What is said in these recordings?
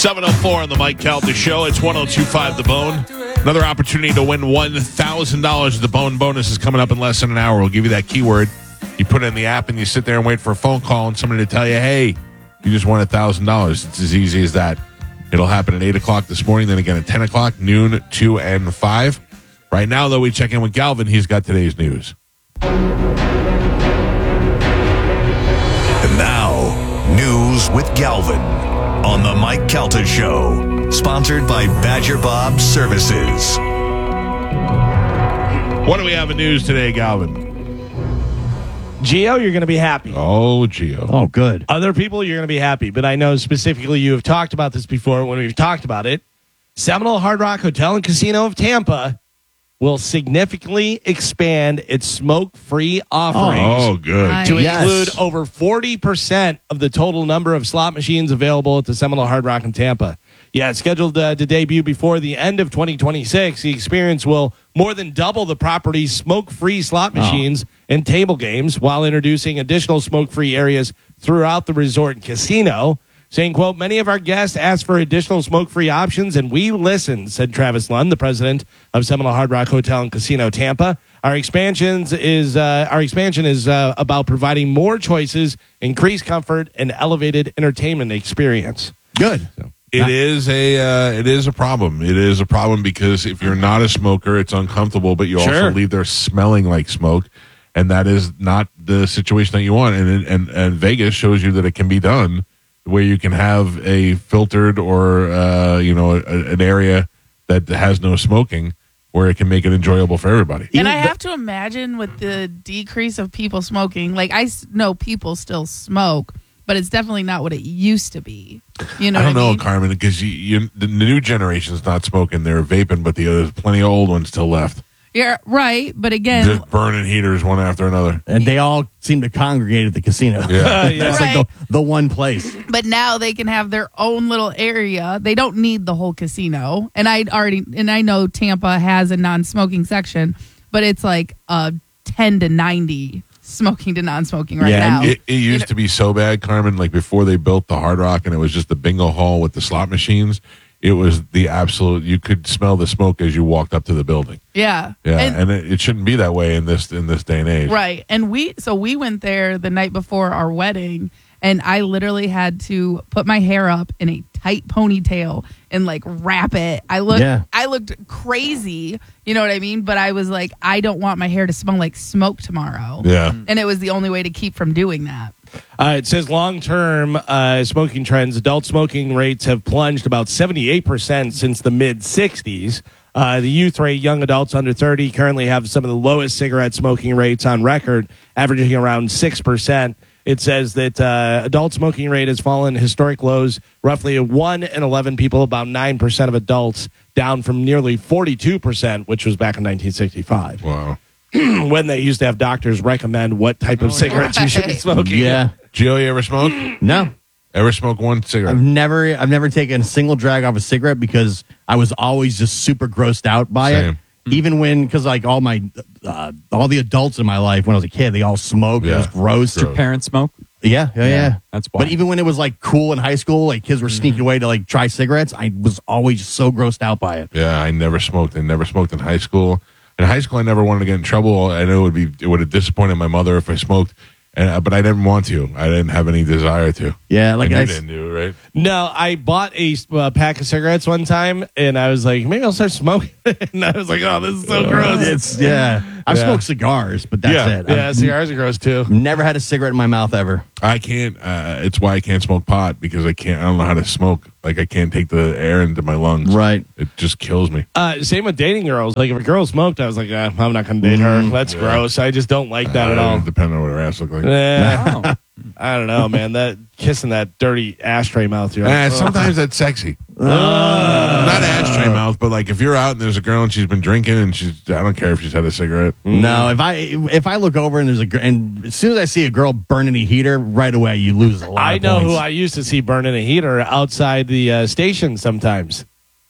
7:04 on the Mike Calta Show. It's 102.5 The Bone. Another opportunity to win $1,000. The Bone bonus is coming up in less than an hour. We'll give you that keyword. You put it in the app and you sit there and wait for a phone call and somebody to tell you, hey, you just won $1,000. It's as easy as that. It'll happen at 8 o'clock this morning, then again at 10 o'clock, noon, 2, and 5. Right now, though, we check in with Galvin. He's got today's news. And now, news with Galvin on the Mike Calta Show, sponsored by Badger Bob Services. What do we have in news today, Galvin? Gio, you're going to be happy. Oh, Gio. Oh, good. Other people, you're going to be happy. But I know specifically you have talked about this before when we've talked about it. Seminole Hard Rock Hotel and Casino of Tampa will significantly expand its smoke-free offerings Oh, good. to Yes. include over 40% of the total number of slot machines available at the Seminole Hard Rock in Tampa. Yeah, it's scheduled to debut before the end of 2026. The experience will more than double the property's smoke-free slot machines and table games while introducing additional smoke-free areas throughout the resort and casino. Saying, quote, many of our guests asked for additional smoke-free options, and we listened, said Travis Lund, the president of Seminole Hard Rock Hotel and Casino Tampa. Our expansion is about providing more choices, increased comfort, and elevated entertainment experience. Good. It is a problem. It is a problem because if you're not a smoker, it's uncomfortable, but you also Sure. leave there smelling like smoke, and that is not the situation that you want. And Vegas shows you that it can be done, where you can have a filtered or an area that has no smoking, where it can make it enjoyable for everybody. And I have to imagine with the decrease of people smoking, like know people still smoke, but it's definitely not what it used to be. You know, I don't what I know, mean? Carmen, because the new generation's not smoking; they're vaping, but there's plenty of old ones still left. Yeah, right. But again, Just burning heaters one after another. And they all seem to congregate at the casino. Yeah. That's Right. like the one place. but now they can have their own little area. They don't need the whole casino. And I know Tampa has a non-smoking section, but it's like 10 to 90 smoking to non-smoking right Yeah, now. It used to be so bad, Carmen, like before they built the Hard Rock and it was just the bingo hall with the slot machines. It was the absolute, you could smell the smoke as you walked up to the building. Yeah. Yeah, And- and it shouldn't be that way in this day and age. Right. And we went there the night before our wedding, and I literally had to put my hair up in a tight ponytail and like wrap it. I looked crazy, you know what I mean? But I was like, I don't want my hair to smell like smoke tomorrow. Yeah. And it was the only way to keep from doing that. It says long-term smoking trends. Adult smoking rates have plunged about 78% since the mid-'60s. The youth rate, young adults under 30, currently have some of the lowest cigarette smoking rates on record, averaging around 6%. It says that adult smoking rate has fallen historic lows, roughly 1 in 11 people, about 9% of adults, down from nearly 42%, which was back in 1965. Wow. When they used to have doctors recommend what type of cigarettes you should be Right. smoking. Yeah. Gio, you ever smoke? No. Ever smoke one cigarette? I've never taken a single drag off a cigarette because I was always just super grossed out by Same. it. Even when, because like all the adults in my life when I was a kid, they all smoked. Yeah. It was gross. Gross. Parents smoke? Yeah. That's why. But even when it was like cool in high school, like kids were sneaking away to like try cigarettes, I was always so grossed out by it. Yeah, I never smoked. I never smoked in high school. In high school, I never wanted to get in trouble. I know it would have disappointed my mother if I smoked, but I didn't want to. I didn't have any desire to. Yeah, like and I you didn't do it, right? No, I bought a pack of cigarettes one time, and I was like, maybe I'll start smoking. And I was like, oh, this is so gross. I've Yeah. smoked cigars, but that's it. Yeah, I've cigars are gross, too. never had a cigarette in my mouth ever. I can't. It's why I can't smoke pot because I don't know how to smoke. Like I can't take the air into my lungs. Right. It just kills me. Same with dating girls. Like, if a girl smoked, I was like, I'm not going to date her. That's gross. I just don't like that at all. Depending on what her ass look like. Oh. I don't know, man. That kissing that dirty ashtray mouth. You're like, Sometimes that's sexy. Not ashtray mouth, but like if you're out and there's a girl and she's been drinking and I don't care if she's had a cigarette. No, if I look over and there's and as soon as I see a girl burning a heater, right away you lose a lot. I of know points. who I used to see burning a heater outside the station sometimes.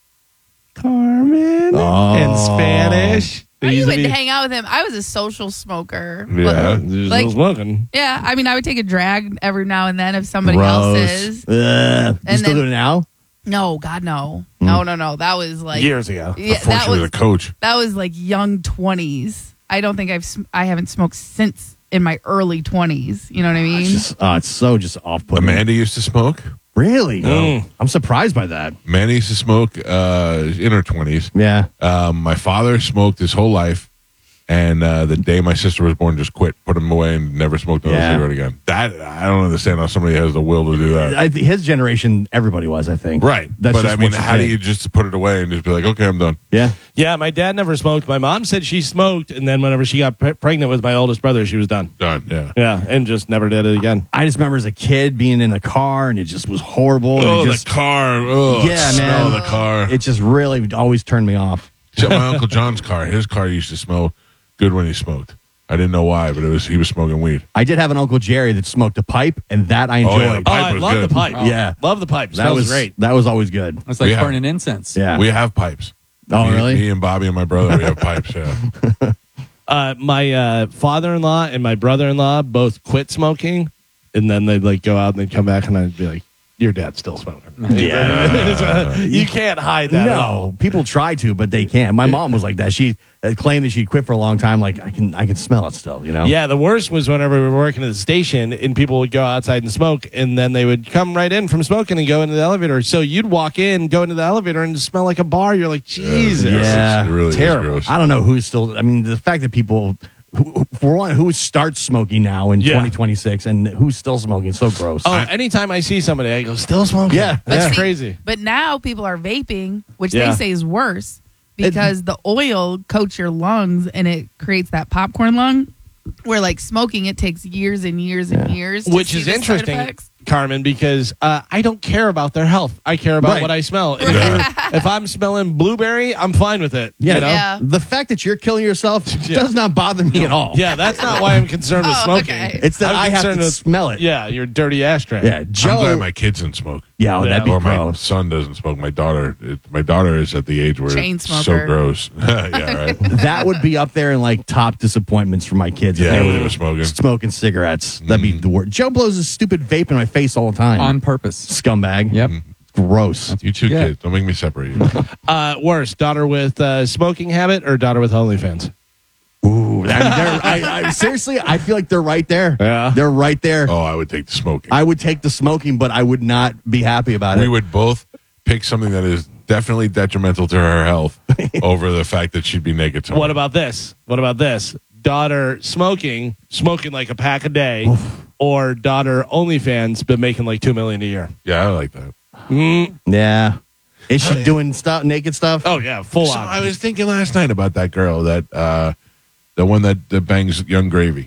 Carmen in Spanish. I They used used to to be- hang out with him. I was a social smoker. Yeah. There's Like- no smoking. Yeah, I mean, I would take a drag every now and then if somebody Gross. else is. You And still then- do it now? No, God, no. No. That was like Years ago. Yeah, Unfortunately, the coach. that was like young 20s. I don't think I haven't smoked since in my early 20s. You know what I mean? It's so just off-putting. Amanda used to smoke. Really? I'm surprised by that. Amanda used to smoke in her 20s. Yeah. My father smoked his whole life. And the day my sister was born, just quit, put him away, and never smoked another cigarette again. That I don't understand how somebody has the will to do that. His generation, everybody was, I think. Right. That's but just I mean, what you how do think. you just put it away and just be like, okay, I'm done? Yeah. Yeah, my dad never smoked. My mom said she smoked, and then whenever she got pregnant with my oldest brother, she was done. Done, yeah. Yeah, and just never did it again. I just remember as a kid being in a car, and it just was horrible. and Oh, it the just, car. Oh, Yeah, the smell man. of the car. It just really always turned me off. Except my Uncle John's car. His car used to smell good when he smoked. I didn't know why, but he was smoking weed. I did have an Uncle Jerry that smoked a pipe, and that I enjoyed. yeah, the pipe I was love good. the pipe. Oh. Yeah. Love the pipe. That Smells was great. That was always good. It's like Yeah. burning incense. Yeah. We have pipes. Oh, me, really? Me and Bobby and my brother, we have pipes, yeah. My father-in-law and my brother-in-law both quit smoking, and then they'd like go out and they'd come back, and I'd be like, "Your dad's still smoking." Yeah. You can't hide that. at all. No, people try to, but they can't. My mom was like that. She claimed that she quit for a long time. Like I can smell it still. You know. Yeah, the worst was whenever we were working at the station and people would go outside and smoke, and then they would come right in from smoking and go into the elevator. So you'd walk in, go into the elevator, and just smell like a bar. You're like, Jesus. Yeah. It really is Terrible. gross. I don't know who's still. I mean, the fact that people, for one, who starts smoking now in Yeah. 2026, and who's still smoking, it's so gross. Oh, anytime I see somebody, I go, still smoking? Yeah. That's see, crazy. But now people are vaping, which Yeah. they say is worse because the oil coats your lungs and it creates that popcorn lung. Where like smoking, it takes years and years and years. To Which see is the side interesting, effects. Carmen, because I don't care about their health. I care about Right. what I smell. If I'm smelling blueberry, I'm fine with it. Yeah, you know? Yeah. The fact that you're killing yourself does not bother me at all. Yeah, that's not why I'm concerned with Oh, smoking. okay. It's that I'm I have concerned to with- smell it. Yeah, your dirty ashtray. Yeah, I'm Joe. glad my kids didn't smoke. Yeah, Yeah. that'd be Or my gross. son doesn't smoke. My daughter is at the age where Chain it's so smoker. gross. Yeah, right. That would be up there in like top disappointments for my kids. if Yeah, they when they were were smoking. smoking cigarettes. That'd be the worst. Joe blows his stupid vape in my face all the time. On purpose. Scumbag. Yep. Gross. You two Yeah. kids, don't make me separate you. Worse, daughter with smoking habit or daughter with OnlyFans? Ooh, I seriously, I feel like they're right there. Yeah. They're right there. Oh, I would take the smoking. I would take the smoking, but I would not be happy about We it. would both pick something that is definitely detrimental to her health over the fact that she'd be naked. What about this? Daughter smoking like a pack a day, or daughter OnlyFans, but making like $2 million a year. Yeah, I like that. Yeah. Is she doing stuff, naked stuff? Oh yeah, full So on. I was thinking last night about that girl that the one that bangs Young Gravy,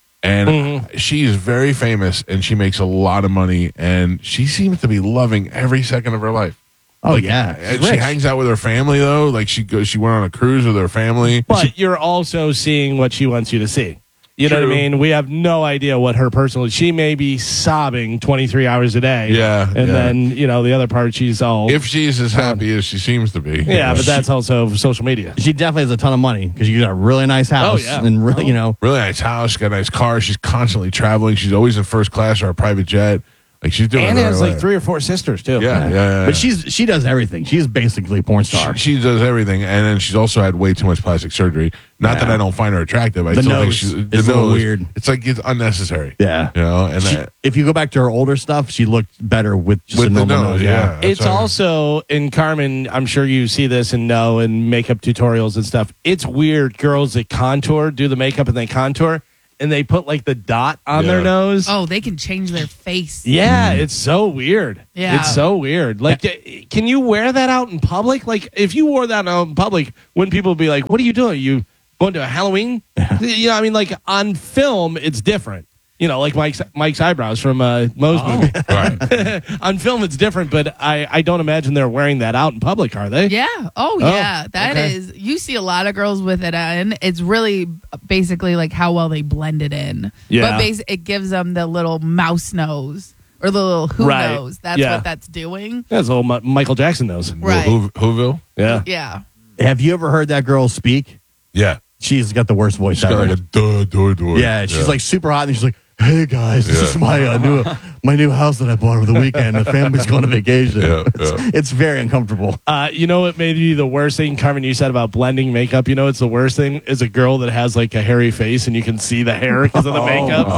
and she is very famous and she makes a lot of money and she seems to be loving every second of her life. Oh, Like, yeah. and She's she rich. hangs out with her family though. Like she went on a cruise with her family. But you're also seeing what she wants you to see. You know what I True. mean? We have no idea what her personal. She may be sobbing 23 hours a day. Yeah, and yeah. then the other part she's all. If she's as happy as she seems to be. yeah, but that's also social media. She definitely has a ton of money because you got a really nice house. yeah. And really, really nice house, got a nice car. She's constantly traveling. She's always in first class or a private jet. Like she's doing And it her has way. like 3 or 4 sisters too. Yeah. But she does everything. She's basically a porn star. She does everything, and then she's also had way too much plastic surgery. Not that I don't find her attractive. I The still think nose she's is a little weird. It's like it's unnecessary. Yeah. And If you go back to her older stuff, she looked better with just with a the normal nose, nose. yeah. It's That's all right. also in Carmen. I'm sure you see this and know in makeup tutorials and stuff. It's weird. Girls that contour, do the makeup and they contour, and they put like the dot on their Yeah. nose. Oh, they can change their face. Yeah, it's so weird. Yeah. It's so weird. Like, can you wear that out in public? Like, if you wore that out in public, wouldn't people be like, what are you doing? You going to a Halloween? I mean, like, on film, it's different. Like Mike's eyebrows from Moe's movie. Right. On film, it's different, but I don't imagine they're wearing that out in public, are they? Yeah. Oh, yeah. That is. okay. You see a lot of girls with it in. It's really basically like how well they blend it in. Yeah. But it gives them the little mouse nose or the little who Right. nose. That's Yeah. what that's doing. That's all Michael Jackson knows. Right. Whoville? Yeah. Yeah. Have you ever heard that girl speak? Yeah. She's got the worst voice She's got ever. like a duh. Yeah, she's like super hot, and she's like, Hey guys, this is my new house that I bought over the weekend. The family's going on vacation. It's very uncomfortable. You know what may be the worst thing, Carmen, you said about blending makeup? You know what's the worst thing? Is a girl that has like a hairy face and you can see the hair because of the makeup.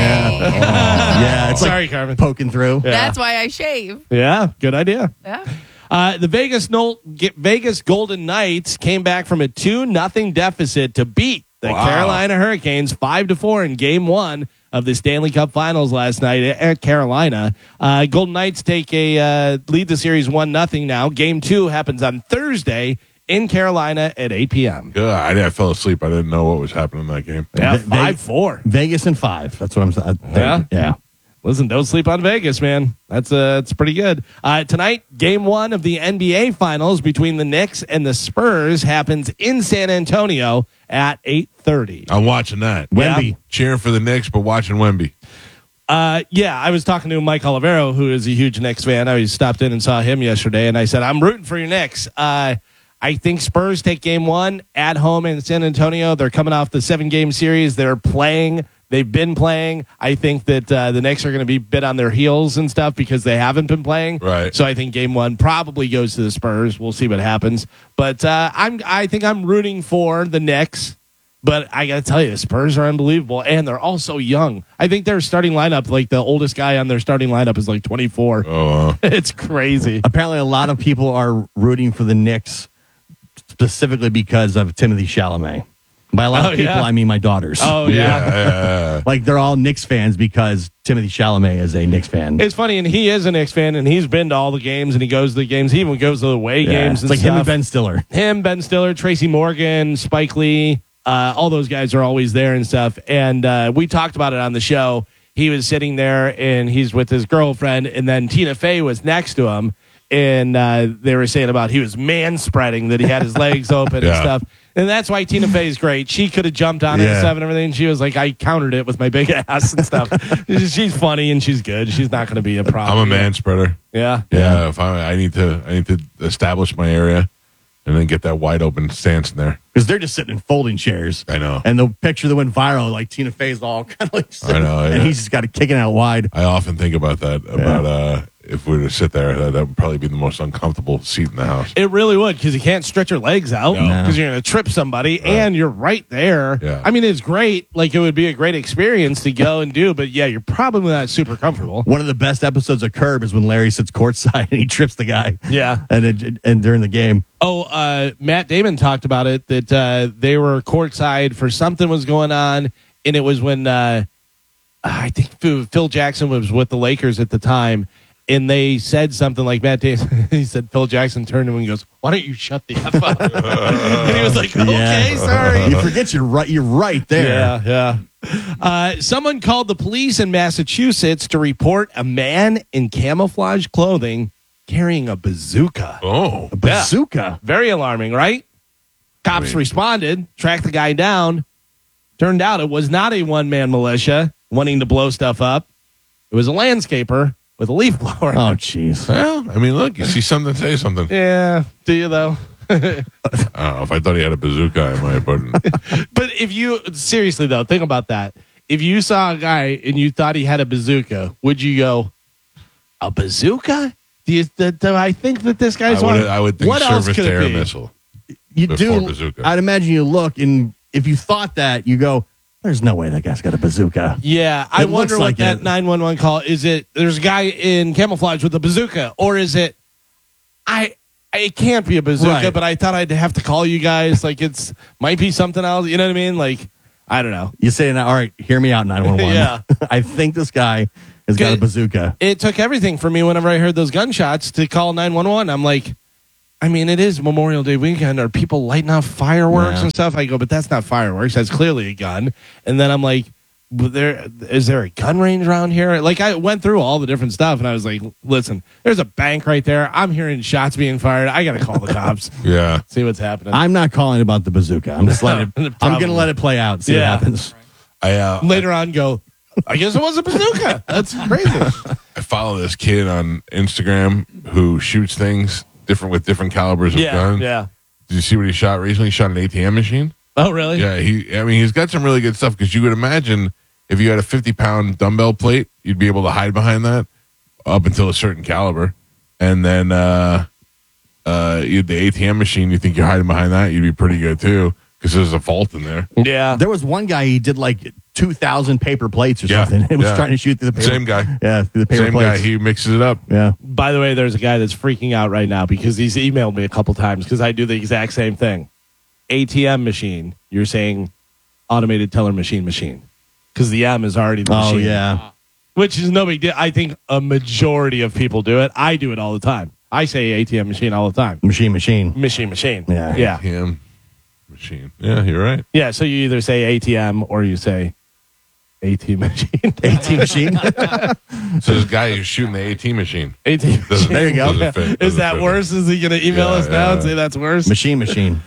Yeah. It's Sorry, Carmen. Poking through. Yeah. That's why I shave. Yeah, good idea. Yeah. The Vegas Golden Knights came back from a 2-0 deficit to beat the Carolina Hurricanes 5-4 in Game 1 of the Stanley Cup Finals last night at Carolina. Golden Knights lead the series 1-0 now. Game 2 happens on Thursday in Carolina at 8 p.m. I fell asleep. I didn't know what was happening in that game. Yeah, 5-4. Vegas in 5. That's what I'm saying. Yeah. Listen, don't sleep on Vegas, man. That's pretty good. Tonight, Game 1 of the NBA Finals between the Knicks and the Spurs happens in San Antonio at 8:30. I'm watching that. Wemby. Cheering for the Knicks, but watching Wemby. I was talking to Mike Olivero, who is a huge Knicks fan. I stopped in and saw him yesterday, and I said, I'm rooting for your Knicks. I think Spurs take Game 1 at home in San Antonio. They're coming off the 7-game series. They're playing. They've been playing. I think that the Knicks are going to be bit on their heels and stuff because they haven't been playing. Right. So I think Game 1 probably goes to the Spurs. We'll see what happens. But I think I'm rooting for the Knicks. But I got to tell you, the Spurs are unbelievable, and they're all so young. I think their starting lineup, like the oldest guy on their starting lineup, is like 24. It's crazy. Apparently, a lot of people are rooting for the Knicks specifically because of Timothée Chalamet. By a lot of people, I mean my daughters. Oh, yeah. Like, they're all Knicks fans because Timothée Chalamet is a Knicks fan. It's funny, and he is a Knicks fan, and he's been to all the games, and he goes to the games. He even goes to the away games. It's like him and Ben Stiller. Ben Stiller, Tracy Morgan, Spike Lee, all those guys are always there and stuff. And we talked about it on the show. He was sitting there, and he's with his girlfriend, and then Tina Fey was next to him, and they were saying about he was man-spreading, that he had his legs open and stuff. And that's why Tina Fey is great. She could have jumped on it and stuff and everything. She was like, I countered it with my big ass and stuff. She's funny and she's good. She's not going to be a problem. I'm a man spreader. Yeah. Yeah. If I need to establish my area and then get that wide open stance in there. Because they're just sitting in folding chairs. I know. And the picture that went viral, like Tina Fey's all kind of like sitting, I know. and he's just got it kicking out wide. I often think about that, about if we were to sit there, that would probably be the most uncomfortable seat in the house. It really would, because you can't stretch your legs out because you're going to trip somebody, and you're right there. Yeah. I mean, it's great. Like, it would be a great experience to go and do, but yeah, you're probably not super comfortable. One of the best episodes of Curb is when Larry sits courtside and he trips the guy. Yeah. And during the game. Oh, Matt Damon talked about it, that they were courtside for something was going on, and it was when I think Phil Jackson was with the Lakers at the time, and they said something like Matt Damon. He said, Phil Jackson turned to him and goes, "Why don't you shut the F up?" And he was like, "Okay, sorry." You forget you're right. You're right there. Yeah. Someone called the police in Massachusetts to report a man in camouflage clothing carrying a bazooka. Oh, A bazooka. Yeah. Very alarming, right? Cops responded, tracked the guy down. Turned out it was not a one-man militia wanting to blow stuff up. It was a landscaper with a leaf blower. Oh, jeez. well, I mean, look, you see something, say something. Yeah. Do you, though? I don't know. If I thought he had a bazooka, I might, but But if you, seriously, though, think about that. If you saw a guy and you thought he had a bazooka, would you go, a bazooka? Do I think that this guy's I would think what else surface could to air it be? missile. You Before do. bazooka. I'd imagine you look, and if you thought that, you go, there's no way that guy's got a bazooka. Yeah, I It wonder looks what like that it. 911 call is. It there's a guy in camouflage with a bazooka, or is it? It can't be a bazooka, Right. but I thought I'd have to call you guys. Like might be something else. You know what I mean? Like I don't know. You say, all right, hear me out, 911. Yeah. I think this guy has got a bazooka. It took everything for me whenever I heard those gunshots to call 911. I'm like, I mean, it is Memorial Day weekend. Are people lighting off fireworks and stuff? I go, but that's not fireworks. That's clearly a gun. And then I'm like, is there a gun range around here? Like, I went through all the different stuff, and I was like, listen, there's a bank right there. I'm hearing shots being fired. I got to call the cops. Yeah. See what's happening. I'm not calling about the bazooka. I'm just letting it, I'm going to let it play out, see what happens. Later on, go, I guess it was a bazooka. That's crazy. I follow this kid on Instagram who shoots things with different calibers of guns. Yeah. Did you see what he shot recently? He shot an ATM machine. Oh, really? Yeah, he's got some really good stuff because you would imagine if you had a 50-pound dumbbell plate, you'd be able to hide behind that up until a certain caliber. And then the ATM machine, you think you're hiding behind that, you'd be pretty good too, because there's a vault in there. Yeah. There was one guy, he did like 2,000 paper plates or something. He was trying to shoot through the paper. Same guy. Yeah, through the paper Same plates. guy. He mixes it up. Yeah. By the way, there's a guy that's freaking out right now because he's emailed me a couple times because I do the exact same thing. ATM machine, you're saying automated teller machine. Because the M is already the machine. Oh, yeah. Which is no big deal. I think a majority of people do it. I do it all the time. I say ATM machine all the time. Machine. Machine. Yeah. Yeah. ATM machine. Yeah, you're right. Yeah, so you either say ATM or you say AT machine. AT machine. So this guy who's shooting the AT machine. AT Doesn't- machine. There you go. doesn't fit- Is doesn't that fit. worse? Is he going to email us now and say that's worse? Machine.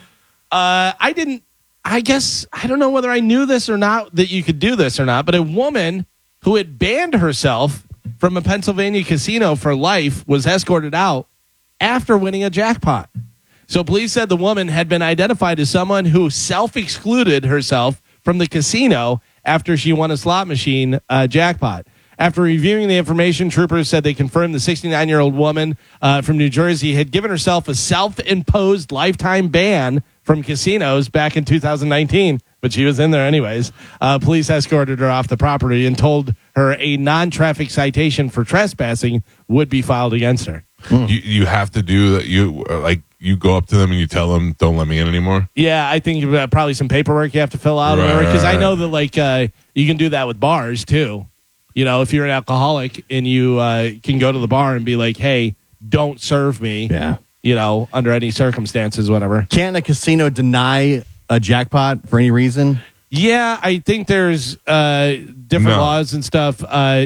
I guess, I don't know whether I knew this or not, that you could do this or not, but a woman who had banned herself from a Pennsylvania casino for life was escorted out after winning a jackpot. So police said the woman had been identified as someone who self-excluded herself from the casino after she won a slot machine jackpot. After reviewing the information, troopers said they confirmed the 69-year-old woman from New Jersey had given herself a self-imposed lifetime ban from casinos back in 2019, but she was in there anyways. Police escorted her off the property and told her a non-traffic citation for trespassing would be filed against her. You have to do that. You go up to them and you tell them, "Don't let me in anymore." Yeah, I think probably some paperwork you have to fill out, because I know that you can do that with bars too. You know, if you're an alcoholic and you can go to the bar and be like, "Hey, don't serve me." Yeah. You know, under any circumstances, whatever. Can a casino deny a jackpot for any reason? Yeah, I think there's different laws and stuff.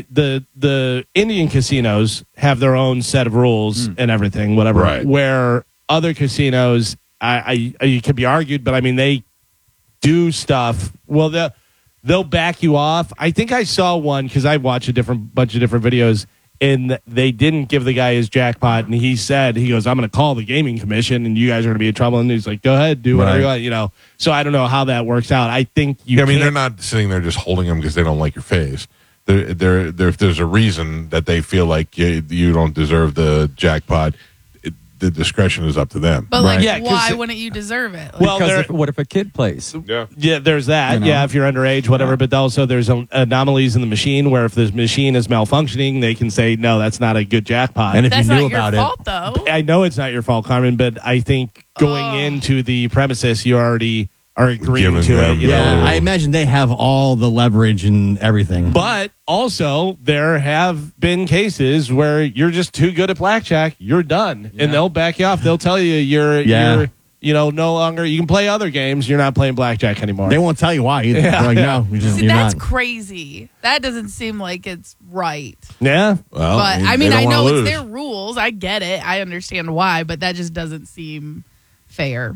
The Indian casinos have their own set of rules and everything, whatever. Right. Where other casinos, it could be argued, but I mean, they do stuff. Well, they'll back you off. I think I saw one because I watched bunch of different videos, and they didn't give the guy his jackpot, and he goes, "I'm going to call the gaming commission, and you guys are going to be in trouble." And he's like, "Go ahead, do whatever you want." You know, so I don't know how that works out. I think they're not sitting there just holding them because they don't like your face. They're if there's a reason that they feel like you don't deserve the jackpot, the discretion is up to them. But Right. why wouldn't you deserve it? Like, Well, Because what if a kid plays? Yeah, there's that. You know? Yeah, if you're underage, whatever. But also there's anomalies in the machine where if the machine is malfunctioning, they can say, no, that's not a good jackpot. And if that's you knew not your about fault, though. I know it's not your fault, Carmen, but I think going into the premises, you already are agreeing Giving to them it. You the- know? Yeah, I imagine they have all the leverage and everything. But also, there have been cases where you're just too good at blackjack, you're done, and they'll back you off. They'll tell you you're no longer. You can play other games. You're not playing blackjack anymore. They won't tell you why either. Yeah. They're like, no, See, you're that's not. crazy. That doesn't seem like it's right. Yeah. Well, But I they mean, don't I wanna know lose. it's their rules. I get it. I understand why, but that just doesn't seem fair.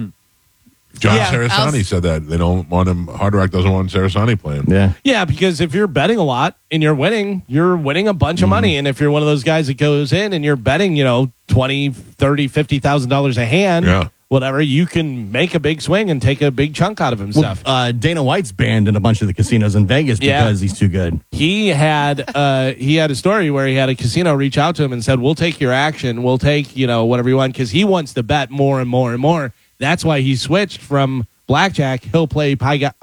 John Yeah. Sarasani said that they don't want him. Hard Rock doesn't want Sarasani playing. Yeah. Yeah, because if you're betting a lot and you're winning a bunch of money. And if you're one of those guys that goes in and you're betting, $20, $30, $50,000 a hand, whatever, you can make a big swing and take a big chunk out of himself. Dana White's banned in a bunch of the casinos in Vegas because he's too good. He had a story where he had a casino reach out to him and said, "We'll take your action. We'll take, whatever you want," because he wants to bet more and more and more. That's why he switched from blackjack. He'll play baccarat.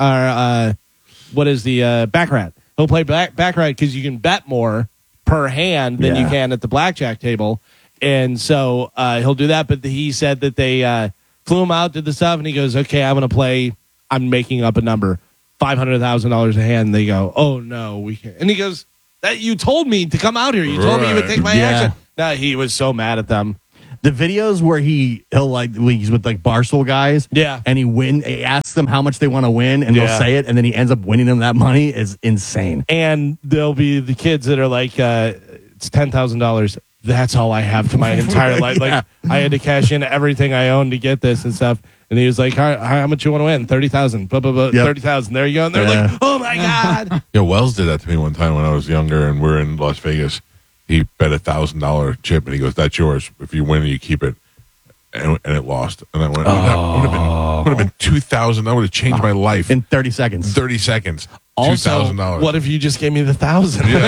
He'll play baccarat because you can bet more per hand than you can at the blackjack table. And so he'll do that. But he said that they flew him out, did the stuff, and he goes, "Okay, I'm going to play. I'm making up a number, $500,000 a hand." And they go, "Oh no, we can't." And he goes, "That you told me to come out here. You told me you would take my action." No, he was so mad at them. The videos where he's with like Barstool guys, and he asks them how much they want to win, and they'll say it, and then he ends up winning them that money is insane. And there'll be the kids that are like, "It's $10,000. That's all I have to my entire life. Like I had to cash in everything I owned to get this and stuff." And he was like, "How much you want to win? 30,000. Blah blah blah. 30,000. There you go." And they're like, "Oh my god!" Yeah, Wells did that to me one time when I was younger, and we're in Las Vegas. He bet $1,000 chip, and he goes, "That's yours. If you win, you keep it." And it lost. And I went, "That would have been $2,000. That would have changed my life in 30 seconds. 30 seconds. Also, $2,000. what if you just gave me the 1,000? Can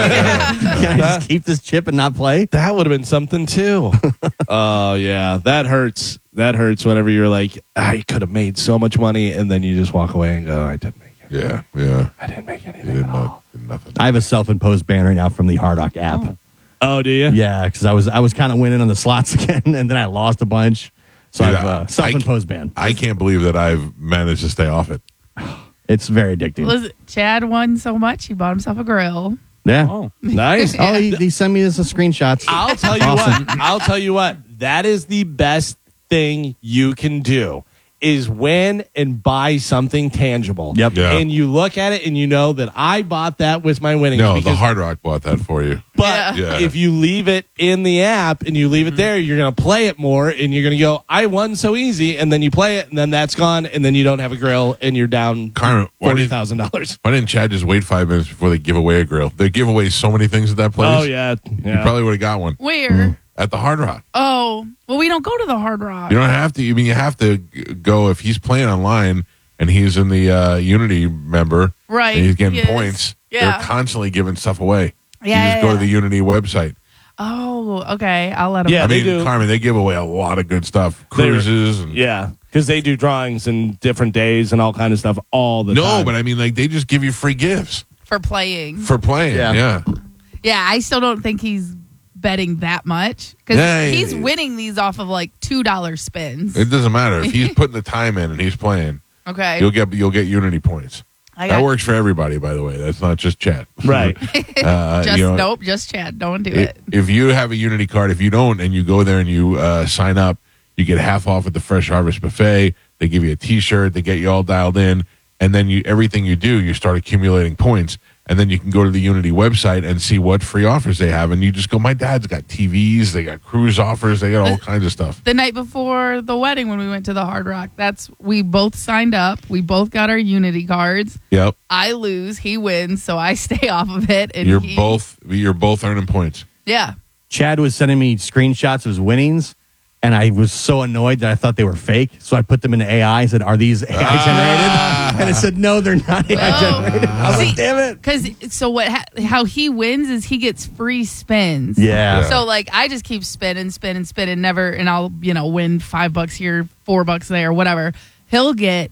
I just keep this chip and not play? That would have been something too. Oh yeah, that hurts. That hurts whenever you're like, I could have made so much money, and then you just walk away and go, I didn't make it. Yeah. I didn't make anything at all. Nothing. I have a self-imposed ban right now from the Hard Rock app. Oh, do you? Yeah, because I was kind of winning on the slots again, and then I lost a bunch. So Dude, I've self-imposed ban. I can't believe that I've managed to stay off it. It's very addicting. Listen, Chad won so much he bought himself a grill. Yeah. Oh, nice. Oh, he sent me this screenshots. I'll tell you Awesome. what. I'll tell you what. That is the best thing you can do. Is win and buy something tangible. Yep. Yeah. And you look at it and you know that I bought that with my winnings. No, the because- Hard Rock bought that for you. But Yeah. if you leave it in the app and you leave it there, you're going to play it more and you're going to go, I won so easy. And then you play it and then that's gone. And then you don't have a grill and you're down Carmen, $40,000. Why didn't Chad just wait 5 minutes before they give away a grill? They give away so many things at that place. Oh, yeah. You probably would have got one Where? at the Hard Rock. Oh, well, we don't go to the Hard Rock. You don't have to. I mean, you have to go if he's playing online and he's in the Unity member. Right, And he's getting he is. points. Yeah. They're constantly giving stuff away. Yeah, You just go yeah, to the Unity website. Oh, okay. I'll let him Yeah, I they mean, do. Carmen, they give away a lot of good stuff. Cruises. And, Yeah. Because they do drawings and different days and all kind of stuff all the time. No, but I mean, like, they just give you free gifts for playing. for playing. Yeah. Yeah, I still don't think he's betting that much because Yeah, he's yeah. winning these off of like $2 spins. It doesn't matter. If he's putting the time in and he's playing, Okay. you'll get Unity points. That works for everybody, by the way. That's not just Chad. Right. Just you know, nope, just Chad. Don't do it. If you have a Unity card, if you don't, and you go there and you sign up, you get half off at the Fresh Harvest Buffet. They give you a T-shirt. They get you all dialed in, and then everything you do, you start accumulating points, and then you can go to the Unity website and see what free offers they have, and you just go, my dad's got TVs, they got cruise offers, they got all kinds of stuff. The night before the wedding when we went to the Hard Rock, we both signed up. We both got our Unity cards. Yep, I lose, he wins, so I stay off of it. And you're both earning points. Yeah. Chad was sending me screenshots of his winnings, and I was so annoyed that I thought they were fake. So I put them into AI. I said, "Are these AI generated?" And it said, "No, they're not AI generated." I was like, "Damn it!" Because how he wins is he gets free spins. Yeah. So like I just keep spinning, never, and I'll win $5 here, $4 there, whatever. He'll get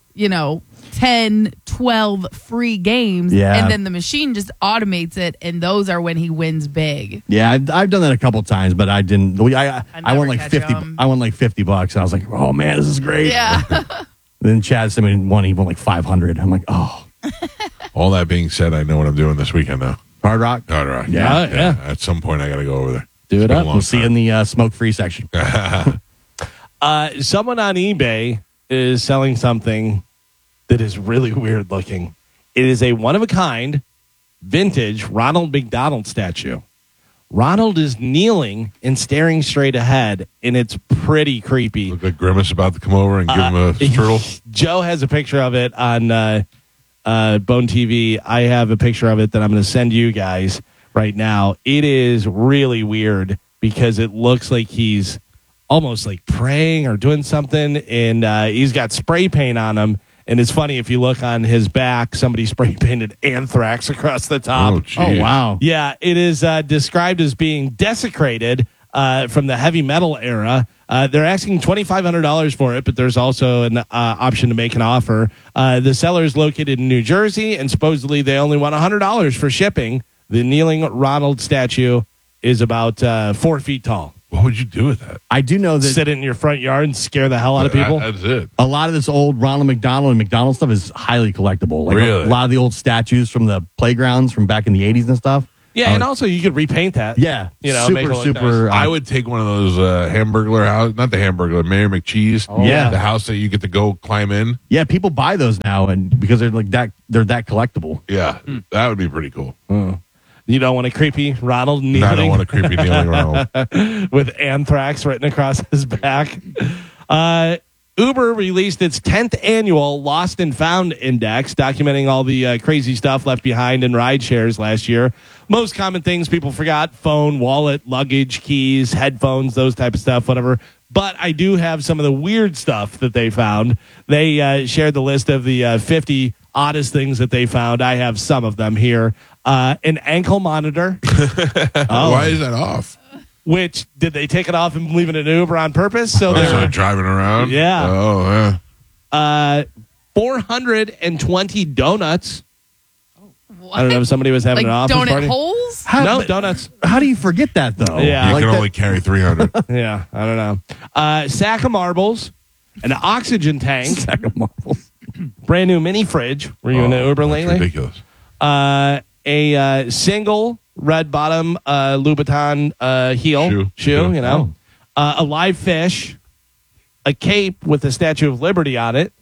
10, 12 free games, Yeah. and then the machine just automates it, and those are when he wins big. Yeah, I've done that a couple times, but I didn't. I never won like catch 50. 'em. I won like $50, and I was like, "Oh man, this is great." Yeah. Then Chad sent me one. He won like 500. I'm like, "Oh, All that being said, I know what I'm doing this weekend now. Hard Rock." Hard Rock. Yeah. At some point, I got to go over there. Do it It's been a up. long We'll see you time. in the smoke-free section. Someone on eBay is selling something that is really weird looking. It is a one-of-a-kind vintage Ronald McDonald statue. Ronald is kneeling and staring straight ahead, and it's pretty creepy. Look like Grimace about to come over and give him a strudel. Joe has a picture of it on Bone TV. I have a picture of it that I'm going to send you guys right now. It is really weird because it looks like he's almost like praying or doing something, and he's got spray paint on him. And it's funny, if you look on his back, somebody spray painted anthrax across the top. Oh, Oh geez. wow. Yeah, it is described as being desecrated from the heavy metal era. They're asking $2,500 for it, but there's also an option to make an offer. The seller is located in New Jersey, and supposedly they only want $100 for shipping. The kneeling Ronald statue is about 4 feet tall. What would you do with that? I do know that Sit it in your front yard and scare the hell out of people. That's it. a lot of this old Ronald McDonald and McDonald stuff is highly collectible. Like Really? a lot of the old statues from the playgrounds from back in the 80s and stuff. Yeah, and also you could repaint that. Yeah, make it look super. nice. I would take one of those Hamburglar house, not the Hamburglar, Mary McCheese. Yeah. The house that you get to go climb in. Yeah, people buy those now, and because they're like that, they're that collectible. Yeah, that would be pretty cool. You don't want a creepy Ronald kneeling I don't want a creepy kneeling Ronald. with anthrax written across his back. Uber released its 10th annual Lost and Found Index, documenting all the crazy stuff left behind in ride shares last year. Most common things people forgot: phone, wallet, luggage, keys, headphones, those type of stuff, whatever. But I do have some of the weird stuff that they found. They shared the list of the 50 oddest things that they found. I have some of them here. An ankle monitor. Why is that off? Which, did they take it off and leave it in an Uber on purpose? So They're driving around? Yeah. Oh, yeah. 420 donuts. What? I don't know if somebody was having like an office donut party. holes? No, donuts. How do you forget that, though? Yeah. You Like can that- only carry 300. Yeah, I don't know. Sack of marbles, an oxygen tank, Sack of marbles. brand new mini fridge. Were you in an Uber that's lately? ridiculous. A single red bottom Louboutin heel Shoe. you know. A live fish, a cape with the Statue of Liberty on it,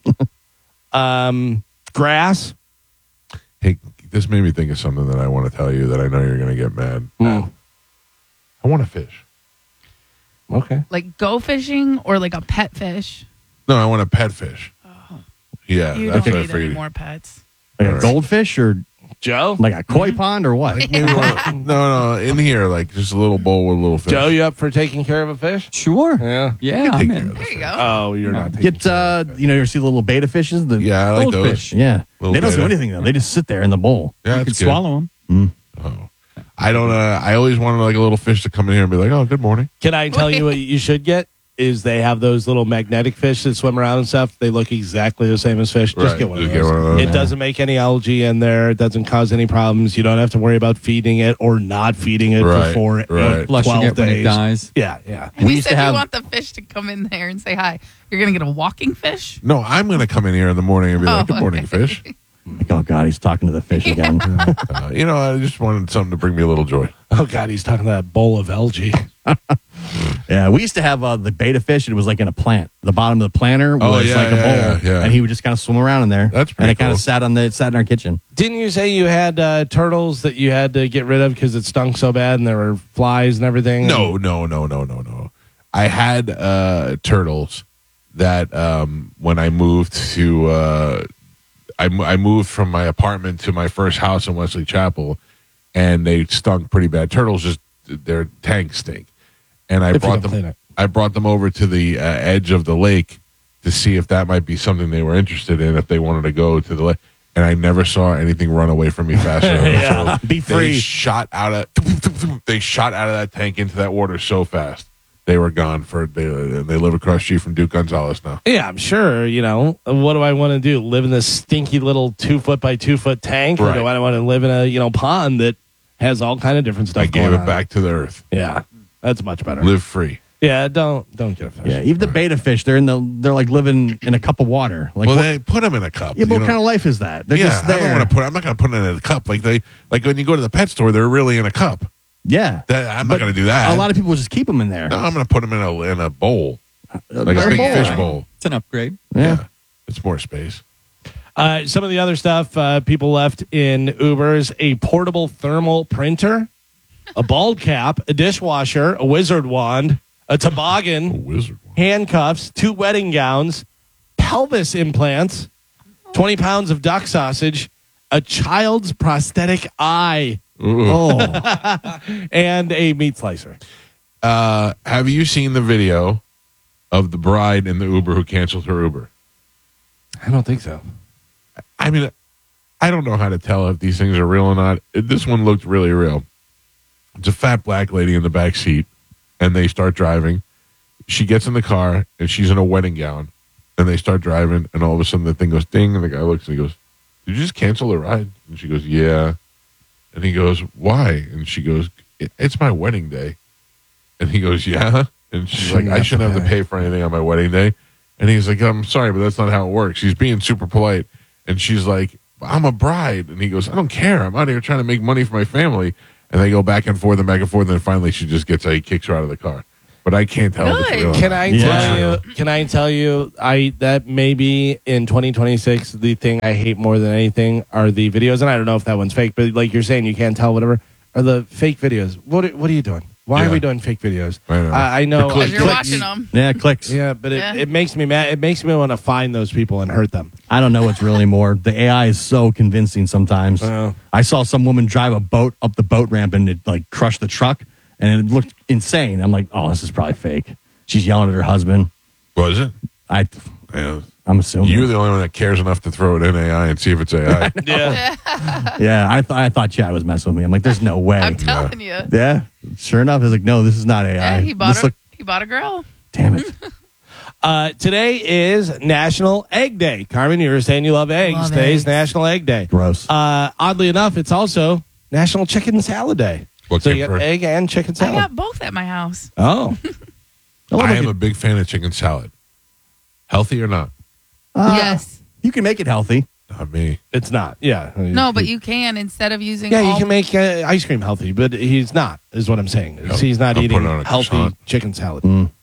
grass. Hey, this made me think of something that I want to tell you that I know you're going to get mad. Mm. I want a fish. Okay. Like go fishing or like a pet fish? No, I want a pet fish. Yeah, You that's don't what I need any figured. more pets. Like a goldfish or Joe? like a koi pond or what? No, in here, like just a little bowl with a little fish. Joe, you up for taking care of a fish? Sure. Yeah. Yeah, I'm Take care in. of the There you fish. go. Oh, you're not taking Get you ever see the little beta fishes? The Yeah, I like goldfish. those. Yeah, Little they don't do beta. anything though. They just sit there in the bowl. Yeah, You it's could good. swallow them. Oh. I don't. I always wanted like a little fish to come in here and be like, "Oh, good morning." Can I tell you what you should get? Is they have those little magnetic fish that swim around and stuff. They look exactly the same as fish. Just Right, get one of just those. get one of those. It doesn't make any algae in there. It doesn't cause any problems. You don't have to worry about feeding it or not feeding it Right, for right. 12 Flushing it days. when it dies. Yeah, yeah. And We you used said to have- you want the fish to come in there and say hi. You're going to get a walking fish? No, I'm going to come in here in the morning and be like, Oh, "Good morning, okay. fish." Like, oh God, he's talking to the fish again. I just wanted something to bring me a little joy. Oh, God, he's talking that bowl of algae. Yeah, we used to have the beta fish. And it was like in a plant. The bottom of the planter was yeah, like a bowl, yeah, yeah. and he would just kind of swim around in there. That's and pretty it kind cool. of sat in our kitchen. Didn't you say you had turtles that you had to get rid of because it stunk so bad and there were flies and everything? No. I had turtles that when I moved to I moved from my apartment to my first house in Wesley Chapel, and they stunk pretty bad. Turtles just their tanks stink, and I If you brought can clean them. it. I brought them over to the edge of the lake to see if that might be something they were interested in, if they wanted to go to the lake. And I never saw anything run away from me faster. Yeah, So be free. They shot out of that tank into that water so fast. They were gone they live across the street from Duke Gonzalez now. Yeah, I'm sure. You know, what do I want to do? Live in this stinky little 2 foot by 2 foot tank, or Right. do I want to live in a pond that has all kind of different stuff? I gave going it on? back to the earth. Yeah, that's much better. Live free. Yeah, don't get a fish. Yeah, even the beta fish, they're like living in a cup of water. Like, Well, what, they put them in a cup. yeah, but you what know? kind of life is that? They're Yeah, just I there. don't want to I'm not going to put it in a cup like when you go to the pet store. They're really in a cup. Yeah, I'm not But going to do that. a lot of people just keep them in there. No, I'm going to put them in a bowl, like a They're big bowl. fish bowl. It's an upgrade. Yeah. It's more space. Some of the other stuff people left in Ubers: a portable thermal printer, a bald cap, a dishwasher, a wizard wand, a toboggan, Wizard. handcuffs, 2 wedding gowns, pelvis implants, 20 pounds of duck sausage, a child's prosthetic eye, Oh, and a meat slicer. Have you seen the video of the bride in the Uber who canceled her Uber? I don't think so. I mean, I don't know how to tell if these things are real or not. This one looked really real. It's a fat black lady in the back seat, and they start driving. She gets in the car, and she's in a wedding gown, and they start driving, and all of a sudden the thing goes ding, and the guy looks and he goes, "Did you just cancel the ride?" And she goes, "Yeah." And he goes, "Why?" And she goes, "It's my wedding day." And he goes, "Yeah." And she's like, "I shouldn't have to pay for anything on my wedding day." And he's like, "I'm sorry, but that's not how it works." She's being super polite. And she's like, "I'm a bride." And he goes, "I don't care. I'm out here trying to make money for my family." And they go back and forth. And then finally she just he kicks her out of the car. But I can't tell if it's Good. real or Can not. I Yeah. tell you? That maybe in 2026, the thing I hate more than anything are the videos, and I don't know if that one's fake, but like you're saying, you can't tell. Whatever are the fake videos? What are you doing? Why are Yeah. we doing fake videos? I know. I know. The click- Because you're watching them. yeah, clicks. Yeah, but Yeah. it makes me mad. It makes me want to find those people and hurt them. I don't know what's real anymore. The AI is so convincing sometimes. Oh. I saw some woman drive a boat up the boat ramp and it like crushed the truck and it looked insane. I'm like, oh, this is probably fake. She's yelling at her husband. Was it? Yeah. I'm assuming. You're the only one that cares enough to throw it in AI and see if it's AI. Yeah. Yeah, I thought Chad was messing with me. I'm like, there's no way. I'm telling you. Yeah, sure enough, I was like, no, this is not AI. Yeah, he bought This he bought a grill. Damn it. Today is National Egg Day. Carmen, you were saying you love eggs. Love Today's eggs. National Egg Day. Gross. Oddly enough, it's also National Chicken Salad Day. What So came you got first? egg and chicken I salad. got both at my house. Oh. I am a big fan of chicken salad. Healthy or not? Yes. You can make it healthy. Not me. It's not. Yeah. No, but you can instead of using. Yeah, all, you can make ice cream healthy, but he's not, is what I'm saying. Yep. He's not I'll put eating it on a healthy croissant. chicken salad.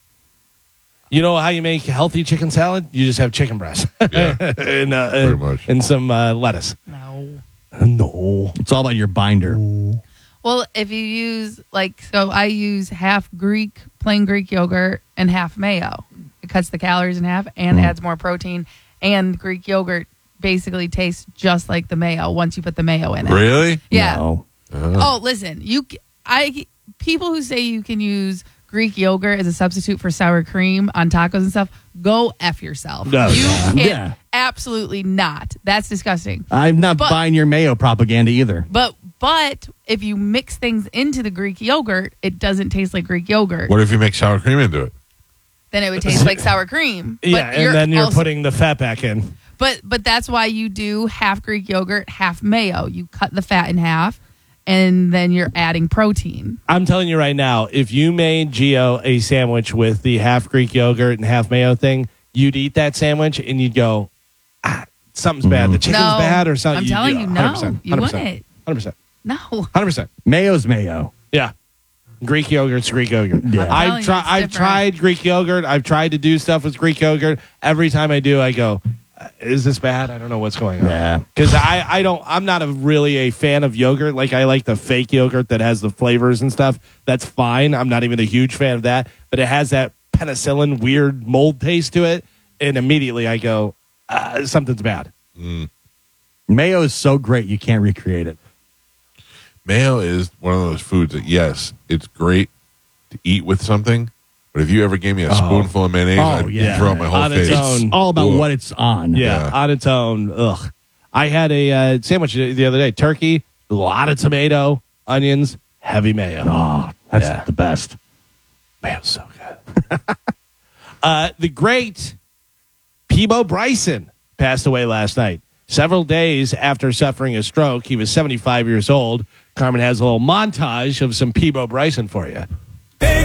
You know how you make healthy chicken salad? You just have chicken breast Yeah. and, Pretty much. and some lettuce. No. No. It's all about your binder. Well, if you use so I use half plain Greek yogurt and half mayo. It cuts the calories in half and adds more protein. And Greek yogurt basically tastes just like the mayo once you put the mayo in it. Really? Yeah. No. Oh, listen, people who say you can use Greek yogurt as a substitute for sour cream on tacos and stuff, go F yourself. No, you no. can't. Yeah. Absolutely not. That's disgusting. I'm not But- buying your mayo propaganda either. But if you mix things into the Greek yogurt, it doesn't taste like Greek yogurt. What if you make sour cream into it? Then it would taste like sour cream. But Yeah, and then you're also- putting the fat back in. But that's why you do half Greek yogurt, half mayo. You cut the fat in half, and then you're adding protein. I'm telling you right now, if you made Gio a sandwich with the half Greek yogurt and half mayo thing, you'd eat that sandwich and you'd go, something's bad. The chicken's No. bad or something. I'm telling you, no. 100%, You wouldn't. 100%. No. 100%. Mayo's mayo. Yeah. Greek yogurt's Greek yogurt. Yeah. I'm telling you, it's I've different. tried Greek yogurt. I've tried to do stuff with Greek yogurt. Every time I do, I go, is this bad? I don't know what's going on. Yeah. Because I'm not really a fan of yogurt. Like, I like the fake yogurt that has the flavors and stuff. That's fine. I'm not even a huge fan of that. But it has that penicillin weird mold taste to it. And immediately I go, something's bad. Mayo is so great you can't recreate it. Mayo is one of those foods that, yes, it's great to eat with something, but if you ever gave me a spoonful of mayonnaise, I'd yeah. throw up my whole On its face. own. It's all about Ugh. what it's on. Yeah, on its own. Ugh. I had a sandwich the other day. Turkey, a lot of tomato, onions, heavy mayo. Oh, that's the best. Mayo's so good. The great Peebo Bryson passed away last night. Several days after suffering a stroke, he was 75 years old. Carmen has a little montage of some Peebo Bryson for you.